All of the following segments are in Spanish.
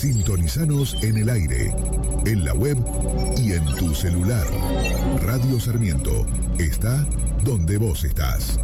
Sintonizanos en el aire, en la web y en tu celular. Radio Sarmiento está donde vos estás.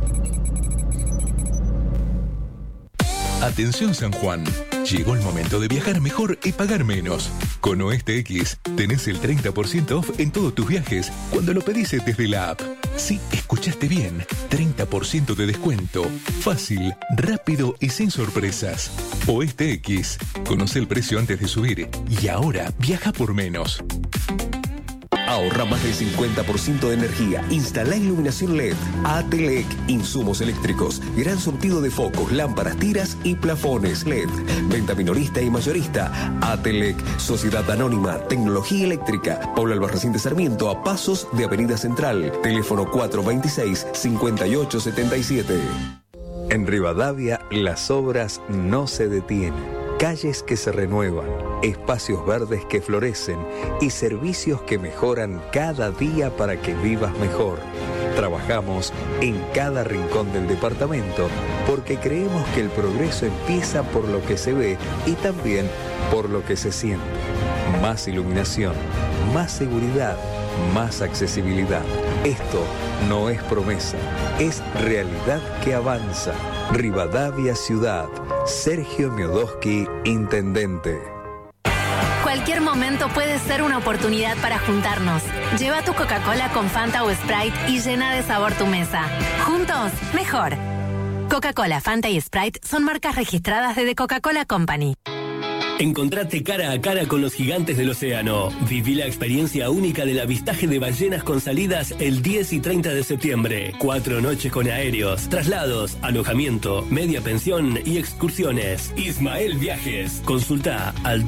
Atención San Juan, llegó el momento de viajar mejor y pagar menos. Con Oeste X tenés el 30% off en todos tus viajes cuando lo pedís desde la app. Sí, escuchaste bien, 30% de descuento. Fácil, rápido y sin sorpresas. Oeste X, conoce el precio antes de subir y ahora viaja por menos. Ahorra más del 50% de energía. Instala iluminación LED. Atelec, insumos eléctricos. Gran surtido de focos, lámparas, tiras y plafones LED. Venta minorista y mayorista. Atelec, Sociedad Anónima, Tecnología Eléctrica. Pablo Albarracín de Sarmiento, a pasos de Avenida Central. Teléfono 426-5877. En Rivadavia, las obras no se detienen. Calles que se renuevan, espacios verdes que florecen y servicios que mejoran cada día para que vivas mejor. Trabajamos en cada rincón del departamento porque creemos que el progreso empieza por lo que se ve y también por lo que se siente. Más iluminación, más seguridad, más accesibilidad. Esto no es promesa, es realidad que avanza. Rivadavia Ciudad. Sergio Miodoski, Intendente. Cualquier momento puede ser una oportunidad para juntarnos. Lleva tu Coca-Cola con Fanta o Sprite y llena de sabor tu mesa. Juntos, mejor. Coca-Cola, Fanta y Sprite son marcas registradas de The Coca-Cola Company. Encontrate cara a cara con los gigantes del océano. Viví la experiencia única del avistaje de ballenas con salidas el 10 y 30 de septiembre. 4 noches con aéreos, traslados, alojamiento, media pensión y excursiones. Ismael Viajes. Consulta al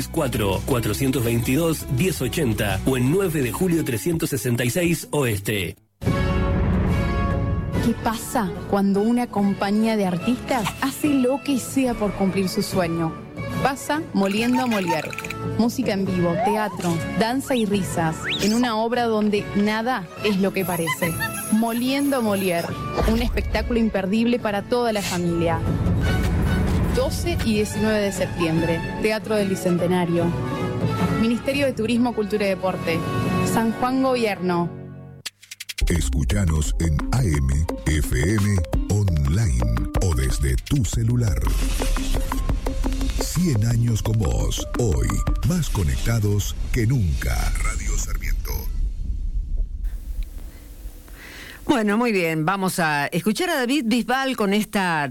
264-422-1080 o en 9 de julio 366 Oeste. ¿Qué pasa cuando una compañía de artistas hace lo que sea por cumplir su sueño? Pasa Moliendo a Molière. Música en vivo, teatro, danza y risas, en una obra donde nada es lo que parece. Moliendo a Molière, un espectáculo imperdible para toda la familia. 12 y 19 de septiembre, Teatro del Bicentenario. Ministerio de Turismo, Cultura y Deporte. San Juan Gobierno. Escúchanos en AM, FM, online o desde tu celular. 100 años con vos, hoy más conectados que nunca. Radio Sarmiento. Bueno, muy bien, vamos a escuchar a David Bisbal con esta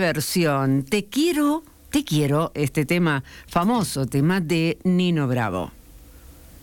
reversión. Te quiero, este tema famoso, tema de Nino Bravo.